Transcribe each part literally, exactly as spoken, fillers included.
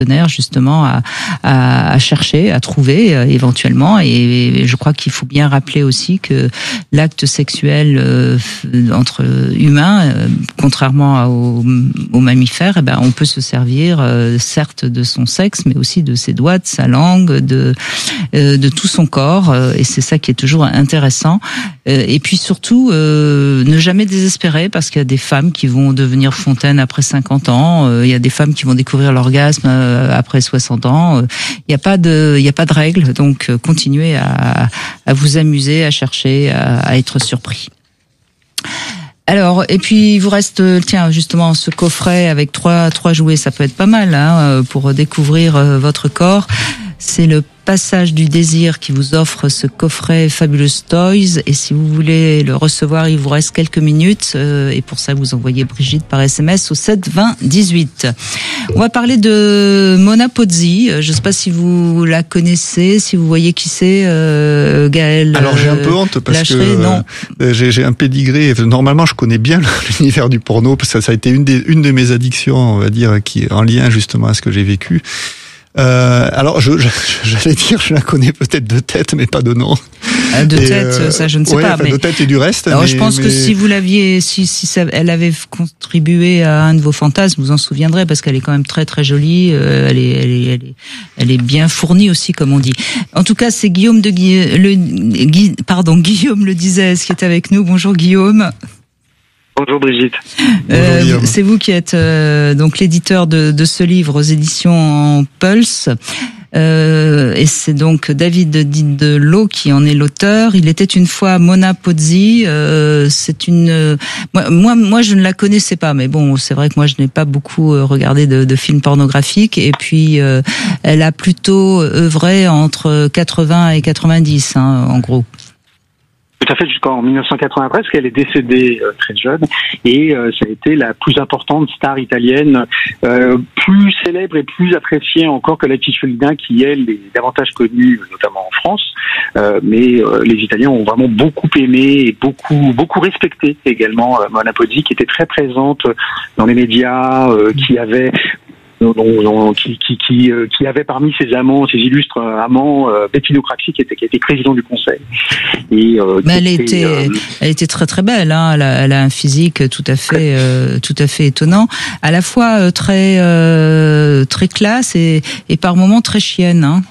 partenaires justement à, à, à chercher, à trouver euh, éventuellement. Et, et je crois qu'il faut bien rappeler aussi que l'acte sexuel euh, entre humains, euh, contrairement aux, aux mammifères, eh ben, on peut se servir euh, certes de son sexe, mais aussi de ses doigts, de sa langue, de, euh, de tout son corps. Euh, et c'est ça qui est toujours intéressant. Euh, et puis surtout, euh, ne jamais désespérer, parce qu'il y a des femmes qui vont devenir fontaines après cinquante ans. Euh, il y a des femmes qui vont découvrir l'orgasme euh, après soixante ans. Euh, il n'y a pas de, il y a pas de règles. Donc, euh, continuez à, à vous amuser, à chercher, à, à être surpris. Alors, et puis il vous reste, tiens, justement, ce coffret avec trois trois jouets, ça peut être pas mal hein, pour découvrir votre corps. C'est le Passage du Désir qui vous offre ce coffret Fabulous Toys. Et si vous voulez le recevoir, il vous reste quelques minutes. Euh, et pour ça, vous envoyez Brigitte par S M S au sept vingt dix-huit. On va parler de Mona Pozzi. Je ne sais pas si vous la connaissez, si vous voyez qui c'est, euh, Gaël. Alors j'ai un peu honte parce Lâcheray, que non. Euh, j'ai, j'ai un pédigré. Normalement, je connais bien l'univers du porno parce que ça, ça a été une des une de mes addictions, on va dire, qui est en lien justement à ce que j'ai vécu. Euh, alors, je, je, j'allais dire, je la connais peut-être de tête, mais pas de nom. Euh, de et tête, euh, ça, je ne sais ouais, pas. Enfin, mais... de tête et du reste. Alors, mais, je pense mais... que si vous l'aviez, si, si ça, elle avait contribué à un de vos fantasmes, vous en souviendrez, parce qu'elle est quand même très très jolie. Euh, elle est, elle est, elle est, elle est bien fournie aussi, comme on dit. En tout cas, c'est Guillaume de Guy, le, Guy, pardon, Guillaume le disait, qui est avec nous. Bonjour Guillaume. Bonjour Brigitte. Euh, Bonjour, c'est vous qui êtes euh, donc l'éditeur de, de ce livre aux éditions Pulse. Euh, et c'est donc David Didelot qui en est l'auteur. Il était une fois Mona Pozzi. Euh, c'est une euh, moi, moi moi je ne la connaissais pas, mais bon, c'est vrai que moi je n'ai pas beaucoup regardé de, de films pornographiques. Et puis euh, elle a plutôt œuvré entre quatre-vingts et quatre-vingt-dix, hein, en gros. Tout à fait, jusqu'en dix-neuf cent quatre-vingt-treize, qu'elle est décédée euh, très jeune, et euh, ça a été la plus importante star italienne, euh, plus célèbre et plus appréciée encore que l'actrice féminin qui, elle, est davantage connue, notamment en France. Euh, mais euh, les Italiens ont vraiment beaucoup aimé et beaucoup beaucoup respecté également euh, Mona Pozzi, qui était très présente dans les médias, euh, qui avait... qui, qui, qui, qui avait parmi ses amants, ses illustres amants, euh, Bettino Craxi, qui était, qui était président du conseil. Et, euh, Mais elle était, était, euh, elle était très très belle, hein. Elle a, elle a un physique tout à fait, euh, tout à fait étonnant, à la fois euh, très, euh, très classe et, et par moments très chienne, hein.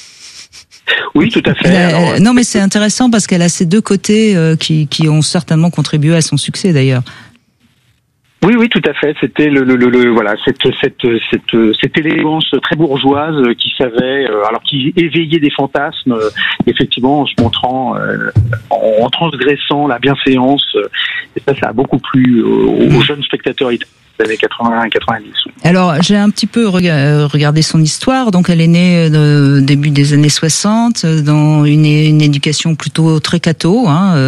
Oui, tout à fait. A, Alors, non, mais c'est intéressant parce qu'elle a ces deux côtés euh, qui, qui ont certainement contribué à son succès d'ailleurs. Oui, oui, tout à fait. C'était le, le, le, le voilà, cette, cette, cette, cette élégance très bourgeoise qui savait, euh, alors qui éveillait des fantasmes, euh, effectivement, en se montrant, euh, en, en transgressant la bienséance. Euh, et ça, ça a beaucoup plu aux, aux jeunes spectateurs italiens des années quatre-vingts et quatre-vingt-dix. Alors, j'ai un petit peu regardé son histoire. Donc, elle est née au début des années soixante dans une, une éducation plutôt très catho, hein,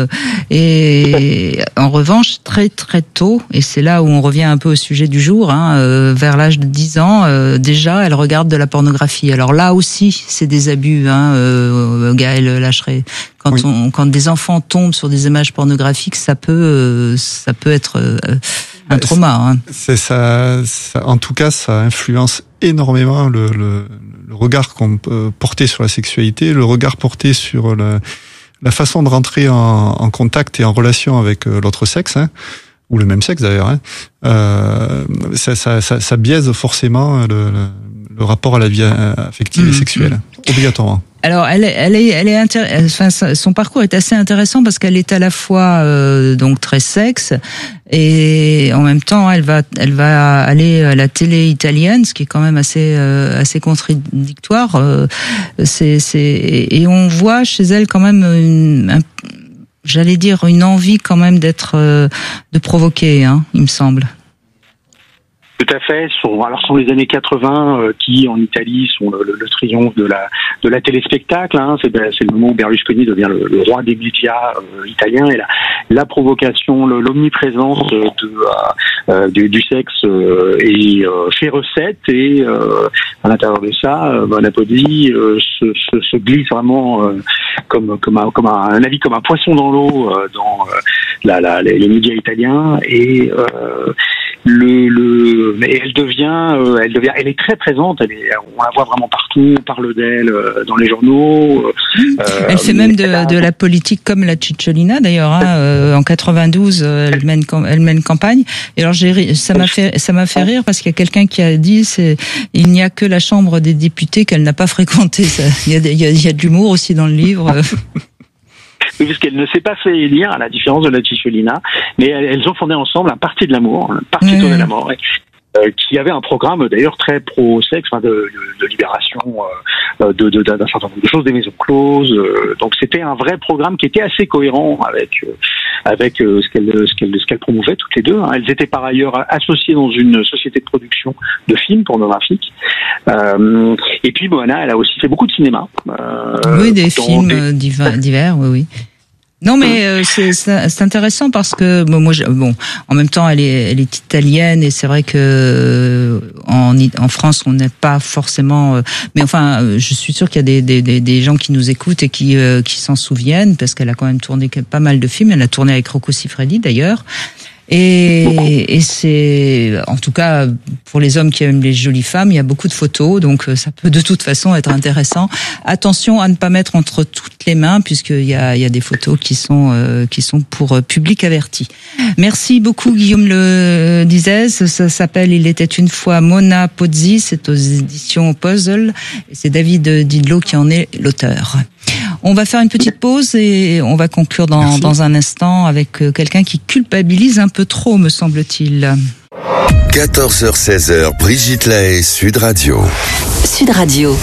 et en revanche, très très tôt, et c'est là où on revient un peu au sujet du jour, hein, euh, vers l'âge de dix ans, euh, déjà, elle regarde de la pornographie. Alors là aussi, c'est des abus, hein, euh, Gaël Lâcheray. Quand, oui. on, quand des enfants tombent sur des images pornographiques, ça peut, euh, ça peut être euh, un trauma. Hein. C'est ça, ça, en tout cas, ça influence énormément le, le, le regard qu'on peut porter sur la sexualité, le regard porté sur la, la façon de rentrer en, en contact et en relation avec l'autre sexe, hein, ou le même sexe d'ailleurs. Hein. Euh, ça, ça, ça, ça biaise forcément le, le, le rapport à la vie affective mmh, et sexuelle, mmh. obligatoirement. Alors, elle, elle est, elle est, intér... enfin, son parcours est assez intéressant parce qu'elle est à la fois euh, donc très sexe et en même temps, elle va, elle va aller à la télé italienne, ce qui est quand même assez, euh, assez contradictoire. Euh, c'est, c'est, et on voit chez elle quand même une, un, j'allais dire une envie quand même d'être, euh, de provoquer, hein, il me semble. Tout à fait. Sont, alors, ce sont les années quatre-vingts euh, qui, en Italie, sont le, le, le triomphe de la de la téléspectacle. Hein. C'est, c'est le moment où Berlusconi devient le, le roi des médias euh, italiens, et la, la provocation, le, l'omniprésence de, euh, du, du sexe euh, et euh, fait recette. Et euh, à l'intérieur de ça, euh, Mona Pozzi euh, se, se, se glisse vraiment euh, comme comme un, comme un, un avis comme un poisson dans l'eau euh, dans euh, la, la, les, les médias italiens, et euh, le, le, mais elle devient, euh, elle devient, elle est très présente. Elle est, on la voit vraiment partout. On parle d'elle euh, dans les journaux. Euh, elle fait même de, a... de la politique comme la Cicciolina d'ailleurs. Hein, euh, en quatre-vingt-douze, elle mène, elle mène campagne. Et alors, j'ai, ça m'a fait, ça m'a fait rire parce qu'il y a quelqu'un qui a dit, c'est, il n'y a que la Chambre des députés qu'elle n'a pas fréquentée. Ça, il y a, il y a, il y a de l'humour aussi dans le livre. Oui, parce qu'elle ne s'est pas fait élire, à la différence de la Cicciolina, mais elles ont fondé ensemble un parti de l'amour, un parti mmh. de l'amour, euh, qui avait un programme d'ailleurs très pro-sexe, enfin de, de, de libération euh, de, de, d'un certain nombre de choses, des maisons closes. Euh, donc c'était un vrai programme qui était assez cohérent avec euh, avec euh, ce qu'elle ce qu'elle ce qu'elle promouvait toutes les deux. Hein. Elles étaient par ailleurs associées dans une société de production de films pornographiques. Euh, et puis Moana, elle a aussi fait beaucoup de cinéma. Euh, oui, des films des... divers, divers, oui, oui. Non, mais euh, c'est, c'est intéressant parce que bon, moi, je, bon, en même temps, elle est, elle est italienne et c'est vrai que en, en France, on n'est pas forcément. Mais enfin, je suis sûre qu'il y a des, des, des gens qui nous écoutent et qui, euh, qui s'en souviennent parce qu'elle a quand même tourné pas mal de films. Elle a tourné avec Rocco Siffredi d'ailleurs. Et, et c'est, en tout cas, pour les hommes qui aiment les jolies femmes, il y a beaucoup de photos, donc ça peut de toute façon être intéressant. Attention à ne pas mettre entre toutes les mains, puisqu'il y a, il y a des photos qui sont, euh, qui sont pour public averti. Merci beaucoup, Guillaume Le Dizès. Ça s'appelle Il était une fois Mona Pozzi, c'est aux éditions Puzzle, et c'est David Didlot qui en est l'auteur. On va faire une petite pause et on va conclure dans, dans un instant avec quelqu'un qui culpabilise un peu trop, me semble-t-il. quatorze heures seize, Brigitte Lahaie, Sud Radio. Sud Radio.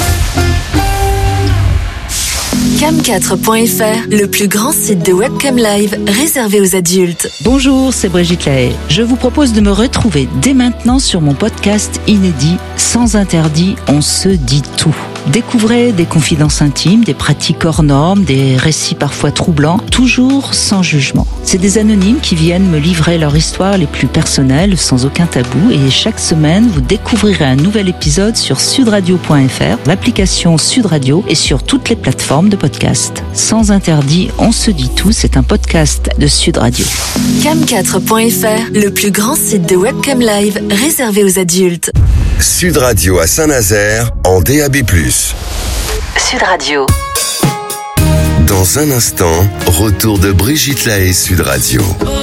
cam quatre point f r, le plus grand site de webcam live réservé aux adultes. Bonjour, c'est Brigitte Lahaie. Je vous propose de me retrouver dès maintenant sur mon podcast inédit Sans interdit, on se dit tout. Découvrez des confidences intimes, des pratiques hors normes, des récits parfois troublants, toujours sans jugement. C'est des anonymes qui viennent me livrer leur histoire les plus personnelles, sans aucun tabou, et chaque semaine, vous découvrirez un nouvel épisode sur sudradio point f r, l'application Sud Radio et sur toutes les plateformes de podcast. Sans interdit, on se dit tout, c'est un podcast de Sud Radio. cam quatre point f r, le plus grand site de webcam live réservé aux adultes. Sud Radio à Saint-Nazaire en D A B plus. Sud Radio. Dans un instant, retour de Brigitte Lahaie, Sud Radio.